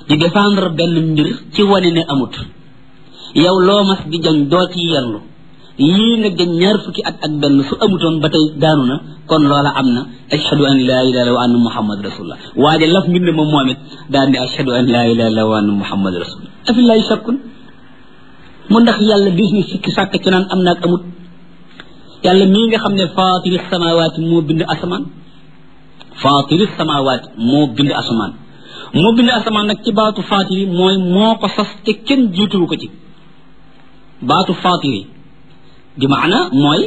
di défendre benn mbir ci wane ne amut yow loo mas di jañ doo ci yenlu yii nga jañ ñaar fukki at ak benn su amutoon ba tey daanu na kon loola am na ashhadu an laa ilaha illa wa anna muhammad rasulullah waaye laf mbind ma moom it daal ne ashhadu an laa ilaha illa wa anna muhammad rasulullah afillahi shakkun mu ndax yàlla bis ni sikki sàkk ci naan am naag amut yàlla mii nga xam ne faatiri samawaati moo bind asamaan faatiri samawaati moo bind asamaan moo bind asamaan nag ci baatu faatiri mooy moo ko sos te kenn jiituwu ko ci baatu faatiri di maana mooy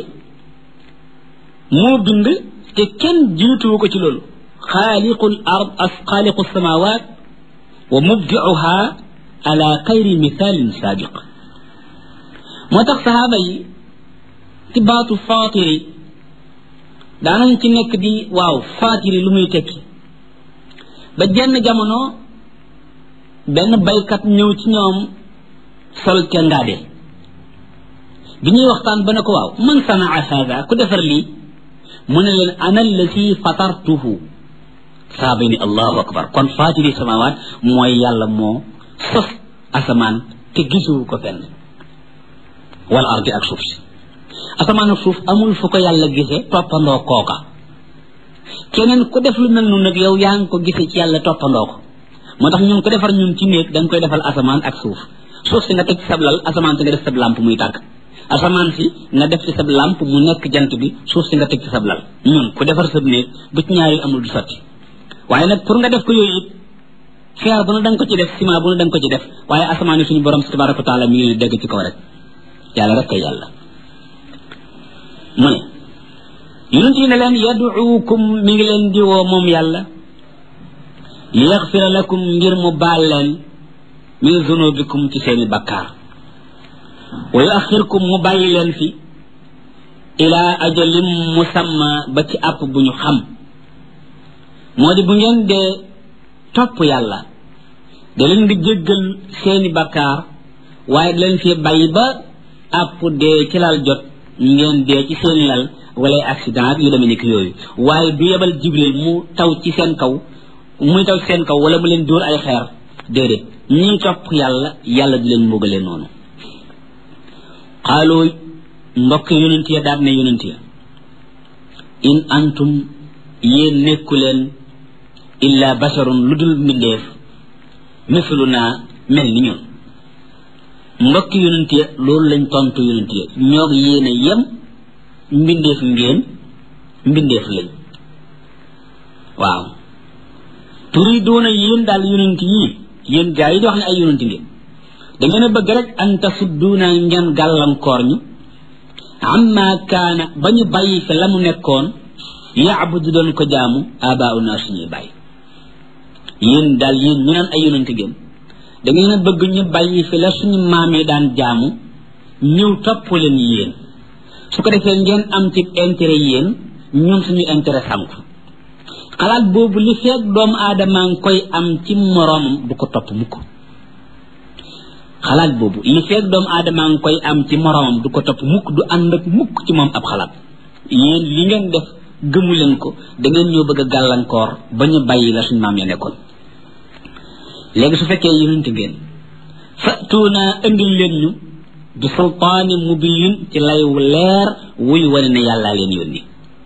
moo bind te kenn jiituwu ko ci loolu xaaliqul ard as xaaliqu samawaat wa mubdiuha ala xayri mithaalin saabiq moo tax sahaaba yi ci baatu faatiri daanañ ci nekk di waaw faatiri lu muy tekki ba jenn jamono benn baykat ñëw ci ñoom sol ca ngaade bi ñuy waxtaan ba ne ko waaw man sanaa hada ku defar lii mu ne leen ana allati fatartuhu saaba ni allahu akbar kon faatiri samawaat mooy yàlla moo sos asamaan te gisuwu ko fenn wal ardi ak suuf si asamaan ak suuf amul fu ko yàlla gisee toppandoo kooka keneen ku def lu mel noonu nag yow yaa ngi ko gisee ci yàlla toppandoo ko moo tax ñun ko defar ñun ci néeg da nga koy defal asamaan ak suuf suuf si nga teg ci sab lal asamaan si nga def sab lamp muy tàkk asamaan si nga def ci sab lamp mu nekk jant bi suuf si nga teg ci sab lal ñun ku defar sab néeg bu ci ñaari amul du sotti waaye nag pour nga def ko yooyu it fer bu ne da nga ko ci def ciment bu ne da nga ko ci def waaye asamaan yi suñu borom si tabaraka wa taala mi ngi dégg ci kaw rek yàlla rek kay yàlla mu ne yonent yi ne leen yaduukum mi ngi leen di woo moom yàlla li yaxfira lakum ngir mu baal leen min zunubikum ci seeni bakkaar wa yuaxirkum mu bàyyi leen fi ila ajalim musamma ba ci àpp bu ñu xam moo di bu ngeen dee topp yàlla da leen di jéggal seeni bakkaar waaye da leen fi bàyyi ba àpp dee ci lal jot ngeen dee ci seen lal wala accident yu demee nekk yooyu waaye du yebal jibril mu taw ci seen kaw muy taw ci seen kaw wala mu leen dóor ay xeer déedéet ñi topp yàlla yàlla di leen mbugalee noonu xaaloo mbokk yonent ya daal ne yonent ya in antum yéen nekku leen illa basharun lu dul mbindeef misluna mel ni ñun mbokk yonent ya loolu lañ tontu yonent ya ñoog yéen a yem mbindeef ngeen mbindeef lañ waaw turiduuna yéen daal yonent yi yéen gaa yi di wax ne ay yonent ngeen da ngeen a bëgg rek an tasudduuna ngeen gàllankoor ñu amma kaana ba ñu bàyyi fi la mu nekkoon yaabudu doon ko jaamu abauna suñuy bàyyi yéen daal yéen ñu naan ay yonent ngeen da ngeen a bëgg ñu bàyyi fi la suñu maam yi daan jaamu ñëw topp leen yéen su ko defee ngeen am ci intérêt yéen ñun suñu intérêt sànku xalaat boobu li feeg doomu aadama ngi koy am ci moroomam du ko topp mukk xalaat boobu li feeg doomu aadama ngi koy am ci moroomam du ko topp mukk du ànd ak mukk ci moom ab xalaat yéen li ngeen def gëmu leen ko da ngeen ñoo bëgg a gàllankoor ba ñu bàyyi la suñu maam ya nekkoon léegi su fekkee yonent ngeen fatuuna indil leen ñu bi sultaani mubiin ci lay wu leer wuy wane ne yàllaa leen yónni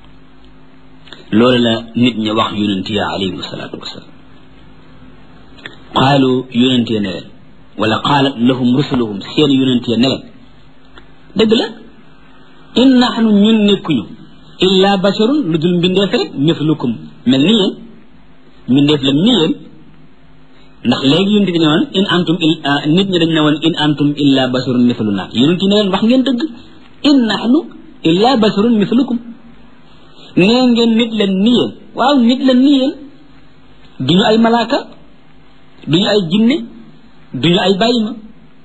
loolu la nit ñi wax yonent ya alayhim salaatu wasalaam qaalu yonent ya ne leen wala qaalat lahum rusuluhum seen yonent ya ne leen dëgg la in naxnu ñun nekkuñu illa basharun lu dul mbindeef rek mislukum mel ni yéen mbindeef la ni yéen ndax léegi yonent bi ne woon in antum nit ñi dañ ne woon in antum illa basharun misluna yonent yi ne leen wax ngeen dëgg in naxnu illa basharun mislukum nee ngeen nit la ni yéen waaw nit la ni yéen duñu ay malaaka duñu ay jinne duñu ay bàyyi ma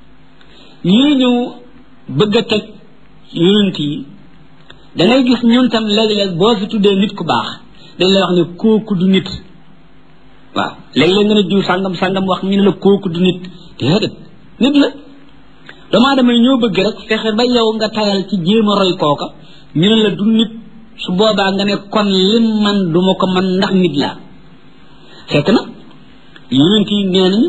ñii ñëw bëgg a teg yonent yi da ngay gis ñun tam léeg-léeg boo fi tuddee nit ku baax dañ lay wax ne kooku du nit waaw léeg-léeg nga ne diw sàngam wax ñu ne la kooku du nit déedéet nit la doomu aadama yi ñoo bëgg rek fexe ba yow nga tayal ci jéem a roy kooka ñu ne la du nit su boobaa nga ne kon lim man du ma ko man ndax nit laa fekk na yonent yi nee nañu